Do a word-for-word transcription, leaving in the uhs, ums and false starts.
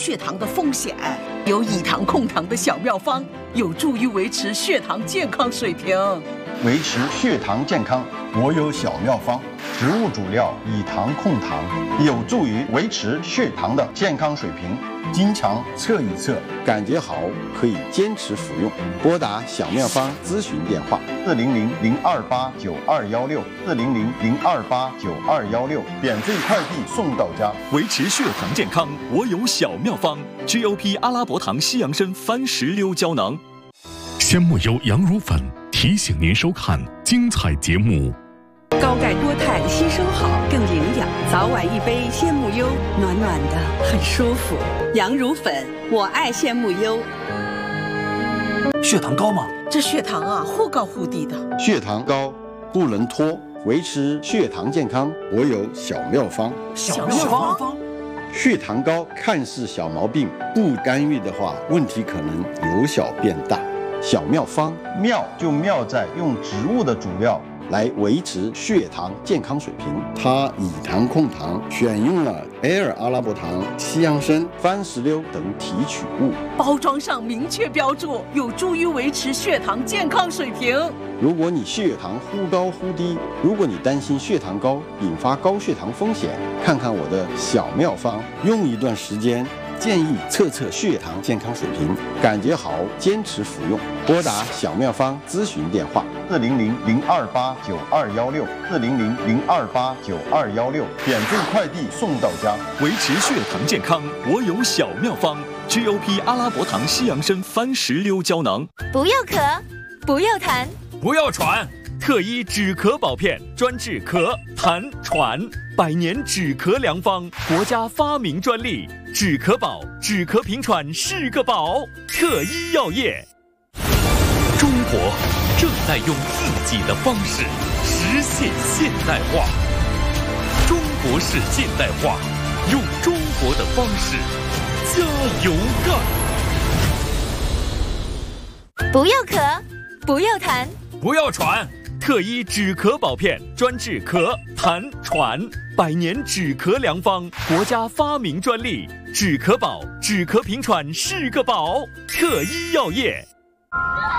血糖的风险。有以糖控糖的小妙方，有助于维持血糖健康水平。 维持血糖健康，我有小妙方。植物主料以糖控糖，有助于维持血糖的健康水平。经常测一测，感觉好可以坚持服用。拨打小妙方咨询电话：四零零零二八九二幺六，四零零零二八九二幺六，免费快递送到家。 维持血糖健康，我有小妙方 ：G O P 阿拉伯糖西洋参番石榴胶囊。 鲜木优羊乳粉提醒您收看精彩节目。 高钙多肽吸收好，更营养。早晚一杯鲜木优，暖暖的，很舒服。羊乳粉，我爱鲜木优。 血糖高吗？ 这血糖啊，忽高忽低的。 血糖高不能拖，维持血糖健康，我有小妙方。 小妙方。 血糖高看似小毛病，不干预的话，问题可能由小变大。小妙方妙就妙在用植物的主料来维持血糖健康水平。它以糖控糖，选用了 L 阿拉伯糖、西洋参、番石榴等提取物， 包装上明确标注，有助于维持血糖健康水平。 如果你血糖忽高忽低，如果你担心血糖高引发高血糖风险，看看我的小妙方，用一段时间，建议测测血糖健康水平，感觉好坚持服用。拨打小妙方咨询电话：四零零零二八九二幺六，四零零零二八九二幺六，免费快递送到家。 维持血糖健康，我有小妙方 ：G O P 阿拉伯糖西洋参番石榴胶囊。 不要咳，不要痰， 不要喘。 特医止咳宝片，专治咳、痰、喘，百年止咳良方，国家发明专利。止咳宝，止咳平喘是个宝。特医药业。 中国正在用自己的方式实现现代化。中国式现代化，用中国的方式加油干。 不要咳，不要痰， 不要喘。 特医止咳宝片，专治咳、痰、喘，百年止咳良方，国家发明专利。止咳宝，止咳平喘是个宝。特医药业。